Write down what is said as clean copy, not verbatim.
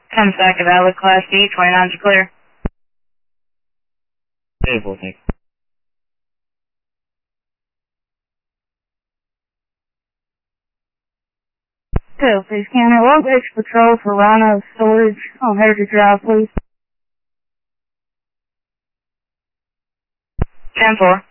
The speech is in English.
10 second valid Class D, 29 is clear. 84, thanks. Go, please, Cannon. Long Beach Patrol for Rhino Storage on Heritage Drive, please. 10-4.